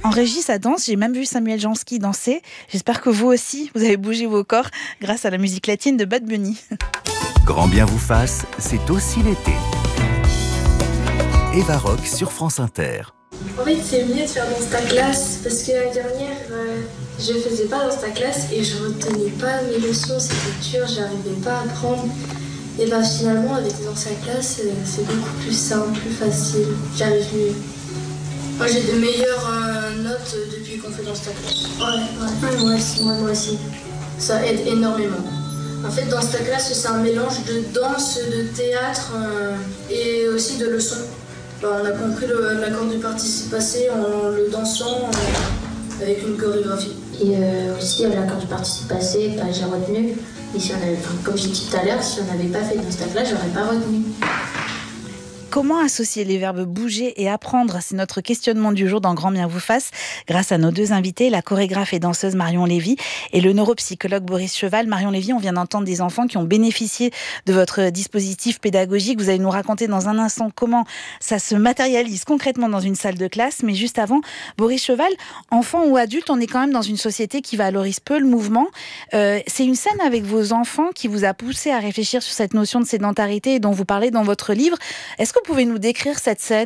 En régie, ça danse. J'ai même vu Samuel Jansky danser. J'espère que vous aussi, vous avez bougé vos corps grâce à la musique latine de Bad Bunny. Grand bien vous fasse, c'est aussi l'été. Eva Rock sur France Inter. En fait, c'est mieux de faire dans ta classe parce que l'année dernière, je faisais pas dans ta classe et je retenais pas mes leçons, c'était dur, j'arrivais pas à apprendre. Et finalement, avec dans sa classe, c'est beaucoup plus simple, plus facile, j'arrive mieux. Moi, j'ai de meilleures notes depuis qu'on fait dans ta classe. Ouais, moi aussi. Ça aide énormément. En fait, dans ta classe, c'est un mélange de danse, de théâtre et aussi de leçons. On a compris l'accord du participe passé en le dansant avec une chorégraphie. Et aussi l'accord du participe passé, j'ai retenu. Et si comme j'ai dit tout à l'heure, si on n'avait pas fait dans cette classe, j'aurais pas retenu. Comment associer les verbes bouger et apprendre ? C'est notre questionnement du jour dans Grand bien vous fasse, grâce à nos deux invités, la chorégraphe et danseuse Marion Lévy et le neuropsychologue Boris Cheval. Marion Lévy, on vient d'entendre des enfants qui ont bénéficié de votre dispositif pédagogique. Vous allez nous raconter dans un instant comment ça se matérialise concrètement dans une salle de classe. Mais juste avant, Boris Cheval, enfant ou adulte, on est quand même dans une société qui valorise peu le mouvement. C'est une scène avec vos enfants qui vous a poussé à réfléchir sur cette notion de sédentarité dont vous parlez dans votre livre. Est-ce que vous pouvez nous décrire cette scène ?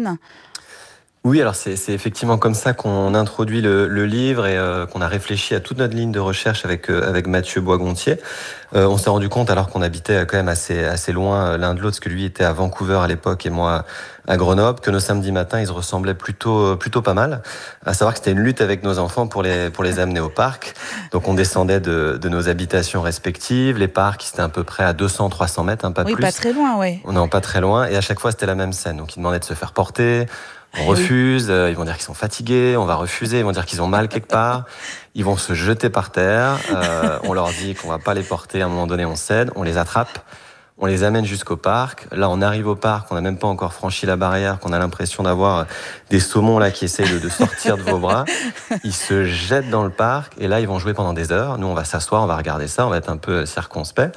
Oui, alors c'est effectivement comme ça qu'on introduit le livre et qu'on a réfléchi à toute notre ligne de recherche avec Mathieu Boisgontier. On s'est rendu compte, alors qu'on habitait quand même assez loin l'un de l'autre, parce que lui était à Vancouver à l'époque et moi à Grenoble, que nos samedis matins, ils se ressemblaient plutôt pas mal. À savoir que c'était une lutte avec nos enfants pour les amener au parc. Donc on descendait de nos habitations respectives. Les parcs, c'était à peu près à 200-300 mètres, pas plus. Oui, pas très loin, oui. Non, pas très loin. Et à chaque fois, c'était la même scène. Donc ils demandaient de se faire porter. On refuse, ils vont dire qu'ils sont fatigués, on va refuser, ils vont dire qu'ils ont mal quelque part, ils vont se jeter par terre, on leur dit qu'on va pas les porter, à un moment donné on cède, on les attrape, on les amène jusqu'au parc. Là on arrive au parc, on n'a même pas encore franchi la barrière, qu'on a l'impression d'avoir des saumons là qui essayent de sortir de vos bras. Ils se jettent dans le parc et là ils vont jouer pendant des heures. Nous on va s'asseoir, on va regarder ça, on va être un peu circonspect.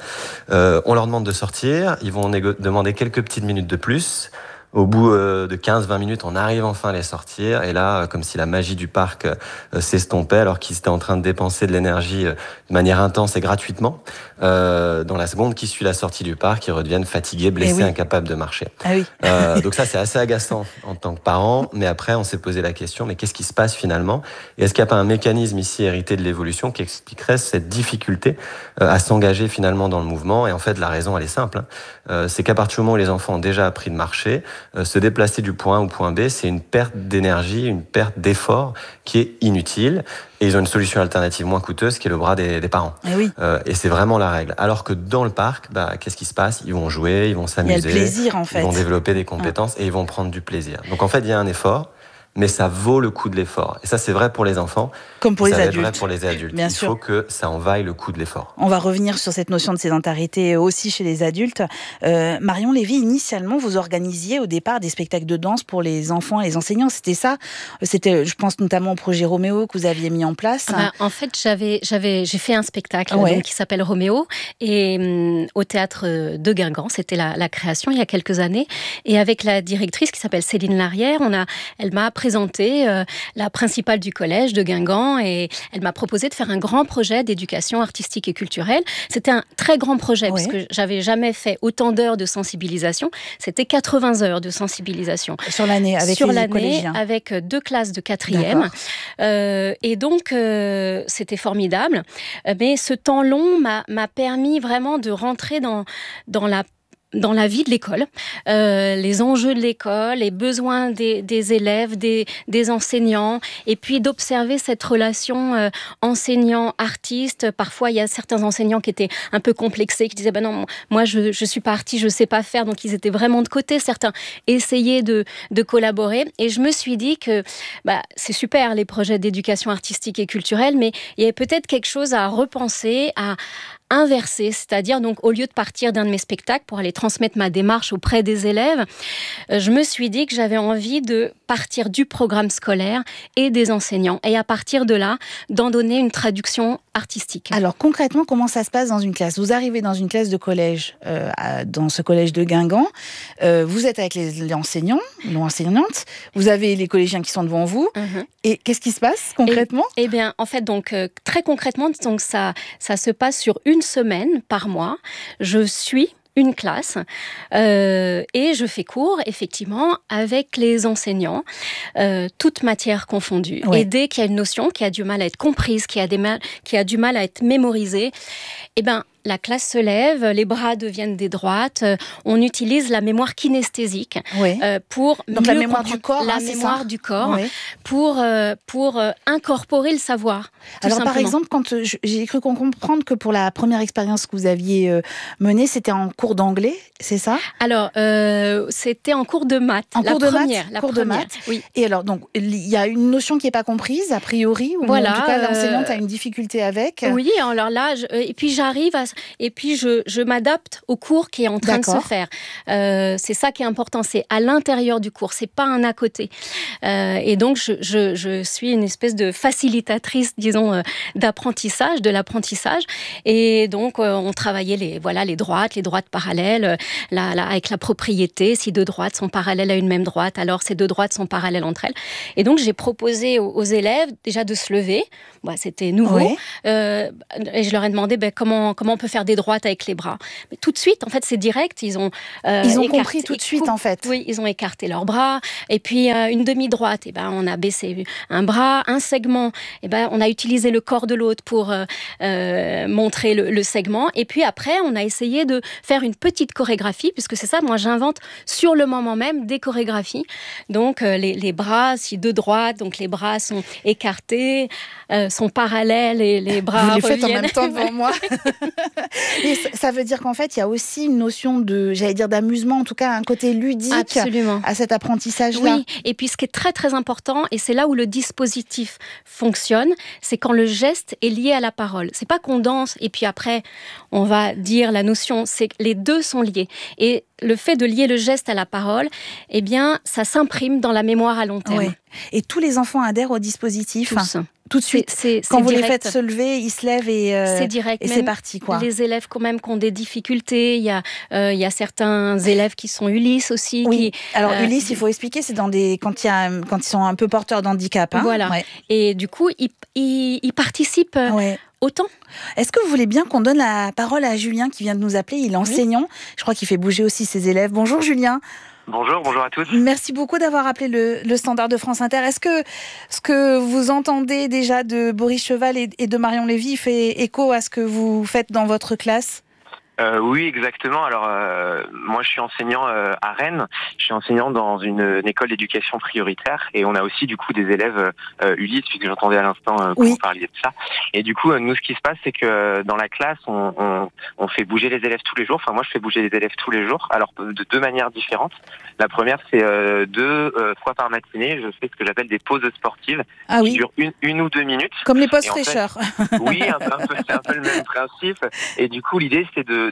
On leur demande de sortir, ils vont demander quelques petites minutes de plus. Au bout de 15-20 minutes, on arrive enfin à les sortir. Et là, comme si la magie du parc s'estompait, alors qu'ils étaient en train de dépenser de l'énergie de manière intense et gratuitement, dans la seconde qui suit la sortie du parc, ils redeviennent fatigués, blessés, incapables de marcher. Donc ça, c'est assez agaçant en tant que parent. Mais après, on s'est posé la question, mais qu'est-ce qui se passe finalement ? Et est-ce qu'il n'y a pas un mécanisme ici hérité de l'évolution qui expliquerait cette difficulté à s'engager finalement dans le mouvement ? Et en fait, la raison, elle est simple. C'est qu'à partir du moment où les enfants ont déjà appris de marcher, se déplacer du point A au point B, c'est une perte d'énergie, une perte d'effort qui est inutile. Et ils ont une solution alternative moins coûteuse qui est le bras des parents. Et c'est vraiment la règle. Alors que dans le parc, qu'est-ce qui se passe ? Ils vont jouer, ils vont s'amuser. Il y a le plaisir, en fait. Ils vont développer des compétences et ils vont prendre du plaisir. Donc en fait, il y a un effort, mais ça vaut le coût de l'effort. Et ça, c'est vrai pour les enfants. Comme pour les adultes. C'est vrai pour les adultes. Bien sûr. Il faut que ça en vaille le coût de l'effort. On va revenir sur cette notion de sédentarité aussi chez les adultes. Marion Lévy, initialement, vous organisiez au départ des spectacles de danse pour les enfants et les enseignants. C'était ça ? C'était, je pense notamment au projet Roméo que vous aviez mis en place. En fait, j'ai fait un spectacle donc, qui s'appelle Roméo et au théâtre de Guingamp. C'était la création il y a quelques années. Et avec la directrice qui s'appelle Céline Larrière, elle m'a présenté la principale du collège de Guingamp et elle m'a proposé de faire un grand projet d'éducation artistique et culturelle. C'était un très grand projet parce que j'avais jamais fait autant d'heures de sensibilisation. C'était 80 heures de sensibilisation. Sur l'année, avec les collégiens. Avec 2 classes de 4e. Et donc, c'était formidable. Mais ce temps long m'a permis vraiment de rentrer dans la vie de l'école, les enjeux de l'école, les besoins des élèves, des enseignants, et puis d'observer cette relation enseignant-artiste. Parfois, il y a certains enseignants qui étaient un peu complexés, qui disaient non, moi je suis pas artiste, je sais pas faire, donc ils étaient vraiment de côté. Certains essayaient de collaborer, et je me suis dit que c'est super les projets d'éducation artistique et culturelle, mais il y avait peut-être quelque chose à repenser, à inversé, c'est-à-dire donc au lieu de partir d'un de mes spectacles pour aller transmettre ma démarche auprès des élèves, je me suis dit que j'avais envie de partir du programme scolaire et des enseignants, et à partir de là, d'en donner une traduction artistique. Alors concrètement, comment ça se passe dans une classe ? Vous arrivez dans une classe de collège, dans ce collège de Guingamp, vous êtes avec les enseignants, les enseignantes, vous avez les collégiens qui sont devant vous, et qu'est-ce qui se passe concrètement ? Eh bien, en fait, donc très concrètement, donc ça se passe sur une semaine par mois. Je suis une classe et je fais cours effectivement avec les enseignants, toutes matières confondues. Ouais. Et dès qu'il y a une notion qui a du mal à être comprise, qui a du mal à être mémorisée, eh ben la classe se lève, les bras deviennent des droites, on utilise la mémoire kinesthésique pour donc mieux la mémoire comprendre du corps, la c'est mémoire ça ? du corps, Oui. pour incorporer le savoir. Alors par simplement. exemple, quand j'ai cru comprendre que pour la première expérience que vous aviez menée, c'était en cours d'anglais, c'est ça ? Alors, c'était en cours de maths. En cours de première, maths, la cours de première, maths. oui. Et alors, donc, il y a une notion qui n'est pas comprise, a priori, ou Voilà, en tout cas, l'enseignante a une difficulté avec. Oui, alors là, et puis je m'adapte au cours qui est en train de se faire. C'est ça qui est important, c'est à l'intérieur du cours, c'est pas un à côté. Et donc, je suis une espèce de facilitatrice, disons, d'apprentissage, de l'apprentissage. Et donc, on travaillait les droites parallèles, avec la propriété. Si deux droites sont parallèles à une même droite, alors ces deux droites sont parallèles entre elles. Et donc, j'ai proposé aux élèves déjà de se lever. C'était nouveau. Ouais. Et je leur ai demandé comment on peut faire des droites avec les bras. Mais tout de suite, en fait, c'est direct. Ils ont compris tout de suite, en fait. Oui, ils ont écarté leurs bras. Et puis, une demi-droite, on a baissé un bras. Un segment, on a utilisé le corps de l'autre pour montrer le segment. Et puis après, on a essayé de faire une petite chorégraphie, puisque c'est ça, moi, j'invente sur le moment même des chorégraphies. Donc, les bras, si deux droites, donc les bras sont écartés, sont parallèles et les bras Vous les faites en reviennent. même temps devant moi. Et ça veut dire qu'en fait, il y a aussi une notion d'amusement, en tout cas un côté ludique. Absolument. À cet apprentissage-là. Oui, et puis ce qui est très très important, et c'est là où le dispositif fonctionne, c'est quand le geste est lié à la parole. C'est pas qu'on danse et puis après on va dire la notion, c'est que les deux sont liés. Et le fait de lier le geste à la parole, eh bien, ça s'imprime dans la mémoire à long terme. Ouais. Et tous les enfants adhèrent au dispositif. Tous. Tout de suite. Quand vous les faites se lever, ils se lèvent c'est direct. et c'est parti, quoi. Les élèves quand même qui ont des difficultés, il y a certains élèves qui sont Ulysse aussi. Oui. Alors Ulysse, il faut expliquer, c'est quand ils sont un peu porteurs d'handicap. Hein. Voilà. Ouais. Et du coup, ils participent. Autant. Est-ce que vous voulez bien qu'on donne la parole à Julien qui vient de nous appeler ? Il est enseignant. Je crois qu'il fait bouger aussi ses élèves. Bonjour Julien. Bonjour à tous. Merci beaucoup d'avoir appelé le standard de France Inter. Est-ce que ce que vous entendez déjà de Boris Cheval et de Marion Lévy fait écho à ce que vous faites dans votre classe ? Oui, exactement. Alors, moi, je suis enseignant à Rennes. Je suis enseignant dans une école d'éducation prioritaire, et on a aussi du coup des élèves Ulysse, puisque j'entendais à l'instant que vous parliez de ça. Et du coup, nous, ce qui se passe, c'est que dans la classe, on fait bouger les élèves tous les jours. Enfin, moi, je fais bouger les élèves tous les jours. Alors, de deux manières différentes. La première, c'est 2 fois par matinée. Je fais ce que j'appelle des pauses sportives qui durent une ou 2 minutes. Comme les pauses fraîcheurs. Oui, c'est un peu le même principe. Et du coup, l'idée, c'est de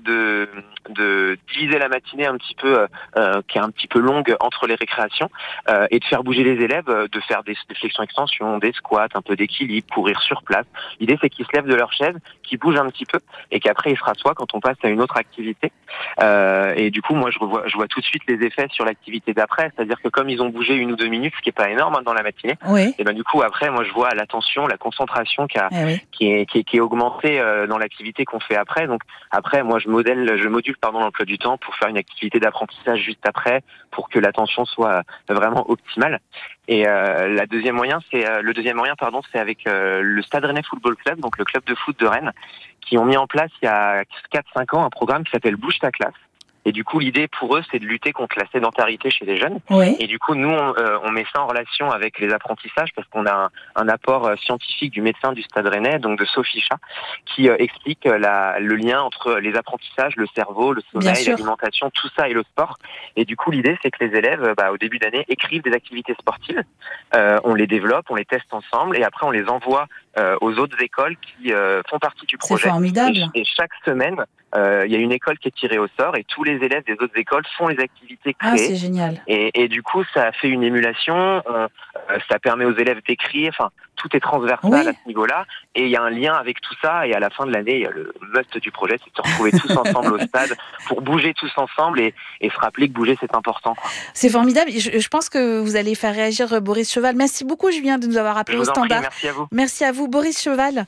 diviser la matinée un petit peu, qui est un petit peu longue entre les récréations, et de faire bouger les élèves, de faire des flexions-extensions, des squats, un peu d'équilibre, courir sur place. L'idée, c'est qu'ils se lèvent de leur chaise, qu'ils bougent un petit peu, et qu'après ils se rassoient quand on passe à une autre activité. Et du coup, moi, je vois tout de suite les effets sur l'activité d'après, c'est-à-dire que comme ils ont bougé 1 ou 2 minutes, ce qui est pas énorme dans la matinée, et ben du coup après, moi, je vois l'attention, la concentration qui est augmentée dans l'activité qu'on fait après. Donc après, moi, je module l'emploi du temps pour faire une activité d'apprentissage juste après, pour que l'attention soit vraiment optimale. Et le deuxième moyen, c'est avec le Stade Rennais Football Club, donc le club de foot de Rennes, qui ont mis en place il y a 4-5 ans un programme qui s'appelle Bouge ta classe. Et du coup, l'idée pour eux, c'est de lutter contre la sédentarité chez les jeunes. Et du coup, nous, on met ça en relation avec les apprentissages, parce qu'on a un apport scientifique du médecin du Stade Rennais, donc de Sophie Chat, qui explique le lien entre les apprentissages, le cerveau, le sommeil, l'alimentation, tout ça et le sport. Et du coup, l'idée, c'est que les élèves, au début d'année, écrivent des activités sportives. On les développe, on les teste ensemble, et après, on les envoie aux autres écoles qui font partie du projet. C'est formidable. Et chaque semaine, il y a une école qui est tirée au sort et tous les élèves des autres écoles font les activités créées. Ah, c'est génial. Et du coup, ça fait une émulation, ça permet aux élèves d'écrire, enfin, tout est transversal à ce niveau-là. Et il y a un lien avec tout ça. Et à la fin de l'année, il y a le must du projet, c'est de se retrouver tous ensemble au stade pour bouger tous ensemble et se rappeler que bouger, c'est important, quoi. C'est formidable. Je pense que vous allez faire réagir Boris Cheval. Merci beaucoup, Julien, de nous avoir appelé au standard. Merci à vous. Merci à vous, Boris Cheval.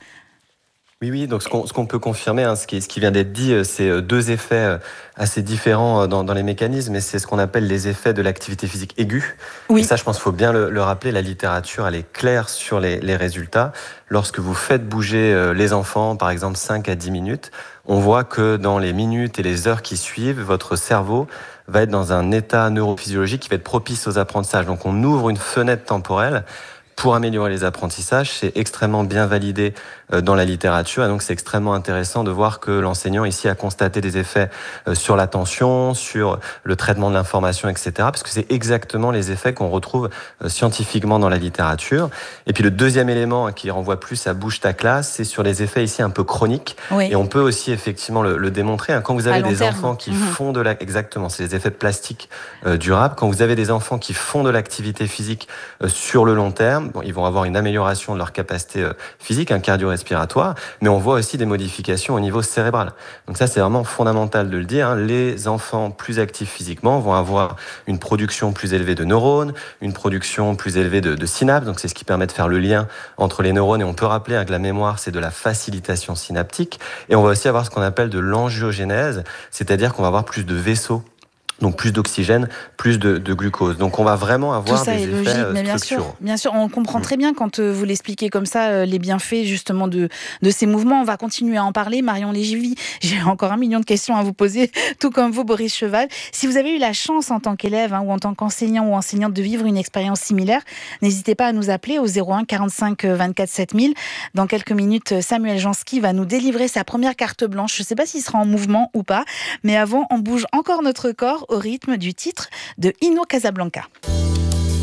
Oui, donc ce qu'on peut confirmer, ce qui vient d'être dit, c'est deux effets assez différents dans les mécanismes, et c'est ce qu'on appelle les effets de l'activité physique aiguë. Oui. Et ça, je pense qu'il faut bien le rappeler, la littérature, elle est claire sur les résultats. Lorsque vous faites bouger les enfants, par exemple 5 à 10 minutes, on voit que dans les minutes et les heures qui suivent, votre cerveau va être dans un état neurophysiologique qui va être propice aux apprentissages. Donc on ouvre une fenêtre temporelle pour améliorer les apprentissages. C'est extrêmement bien validé dans la littérature, et donc c'est extrêmement intéressant de voir que l'enseignant ici a constaté des effets sur l'attention, sur le traitement de l'information, etc., parce que c'est exactement les effets qu'on retrouve scientifiquement dans la littérature. Et puis le deuxième élément qui renvoie plus à bouge ta classe, c'est sur les effets ici un peu chroniques, et on peut aussi effectivement le démontrer. Quand vous avez des enfants qui font exactement, c'est les effets plastiques durables. Quand vous avez des enfants qui font de l'activité physique sur le long terme, ils vont avoir une amélioration de leur capacité physique, cardio-respiratoire, mais on voit aussi des modifications au niveau cérébral. Donc ça, c'est vraiment fondamental de le dire. Les enfants plus actifs physiquement vont avoir une production plus élevée de neurones, une production plus élevée de synapses. Donc c'est ce qui permet de faire le lien entre les neurones. Et on peut rappeler que la mémoire, c'est de la facilitation synaptique. Et on va aussi avoir ce qu'on appelle de l'angiogénèse, c'est-à-dire qu'on va avoir plus de vaisseaux. Donc plus d'oxygène, plus de glucose. Donc on va vraiment avoir des effets mais structurants. Bien sûr, on comprend très bien quand vous l'expliquez comme ça, les bienfaits justement de ces mouvements. On va continuer à en parler. Marion Lévy, j'ai encore 1 million de questions à vous poser, tout comme vous, Boris Cheval. Si vous avez eu la chance en tant qu'élève ou en tant qu'enseignant ou enseignante de vivre une expérience similaire, n'hésitez pas à nous appeler au 01 45 24 7000. Dans quelques minutes, Samuel Jansky va nous délivrer sa première carte blanche. Je ne sais pas s'il sera en mouvement ou pas, mais avant, on bouge encore notre corps au rythme du titre de Ino Casablanca.